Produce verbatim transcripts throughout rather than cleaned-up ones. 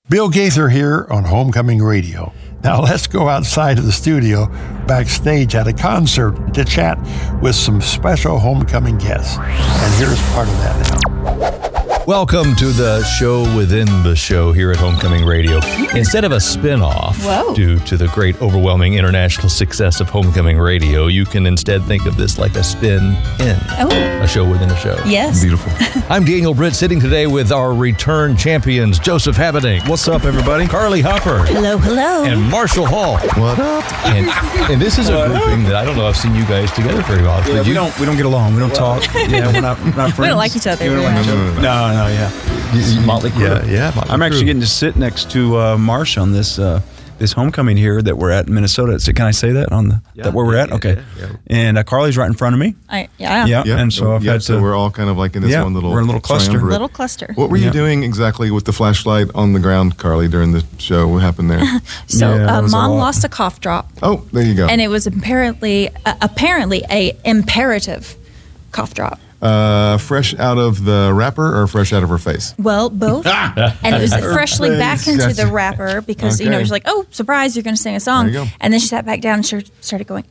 Bill Gaither here on Homecoming Radio. Now let's go outside of the studio, backstage at a concert, to chat with some special homecoming guests. And here's part of that now. Welcome to the show within the show here at Homecoming Radio. Instead of a spin-off, Whoa. due to the great overwhelming international success of Homecoming Radio, you can instead think of this like a spin-in. Oh. A show within a show. Yes. Beautiful. I'm Daniel Britt, sitting today with our return champions, Joseph Habedank. What's up, everybody? Carly Hopper. Hello, hello. And Marshall Hall. What up? And, and this is a grouping that I don't know I've seen you guys together very often. Yeah, we don't we don't get along. We don't talk. Yeah, we're not, we're not friends. We don't like each other. We don't Yeah. like each other. No, no, yeah. Motley Crue. Yeah, yeah. Motley I'm actually Crue. getting to sit next to uh, Marsh on this uh, this homecoming here that we're at in Minnesota. So can I say that on the Yeah, that where we're yeah, at? yeah, Okay. yeah, yeah. And uh, Carly's right in front of me. I, yeah. Yeah. Yeah, And so I've yeah, had so to. we're all kind of like in this Yeah, one little we're in a little cluster. triumvirate. Little cluster. What were you Yeah. doing exactly with the flashlight on the ground, Carly, during the show? What happened there? So Yeah, uh, it was a mom lot. lost a cough drop, Oh, there you go. and it was apparently uh, apparently a imperative cough drop. Uh, fresh out of the wrapper or fresh out of her face? Well, both. And it was freshly back into the wrapper because, you know, Okay. she's like, oh, surprise, you're going to sing a song. There you go. And then she sat back down and she started going,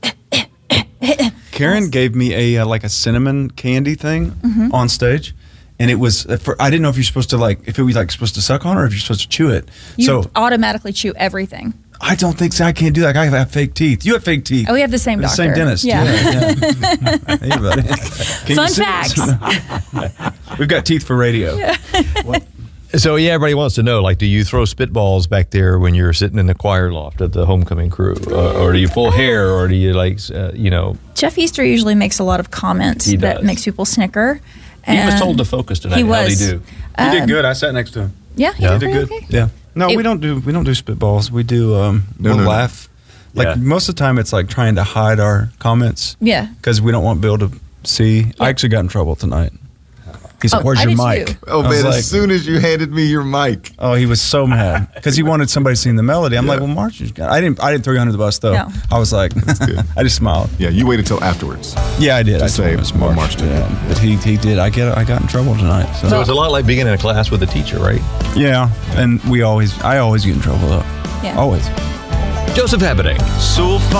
Karen gave me a uh, like a cinnamon candy thing Mm-hmm. on stage, and it was uh, for, I didn't know if you're supposed to like if it was like supposed to suck on it or if you're supposed to chew it. you so automatically chew everything. I don't think so. I can't do that. I have fake teeth. You have fake teeth. Oh, we have the same The doctor. same dentist. Yeah. yeah. yeah. Hey, buddy. Can you Fun sit- facts. We've got teeth for radio. So, yeah, everybody wants to know, like, do you throw spitballs back there when you're sitting in the choir loft at the homecoming crew? Uh, or do you pull hair? Or do you, like, uh, you know? Jeff Easter usually makes a lot of comments He that does. makes people snicker. He was And told to focus tonight. He How'd was. he do? You did good. I sat next to him. Yeah, he Yeah. did You did pretty good. okay. Yeah. No, It- we don't do we don't do spitballs. We do um No, we'll no, no. laugh. Like Yeah. most of the time it's like trying to hide our comments Yeah. because we don't want Bill to see. I actually got in trouble tonight. He said, Oh, "Where's I your did mic?" too. Oh, I was man, like, as soon as you handed me your mic. oh, he was so mad because he wanted somebody to sing the melody. I'm like, Yeah. well, March is got. I didn't. I didn't throw you under the bus though. No. I was like, good. I just smiled. Yeah, you waited till afterwards. Yeah, I did. To I told say him it's what March. March did. Yeah, but he he did. I get. I got in trouble tonight. So, So it's a lot like being in a class with a teacher, right? yeah, and we always. I always get in trouble though. Yeah. Always. Joseph Habedank.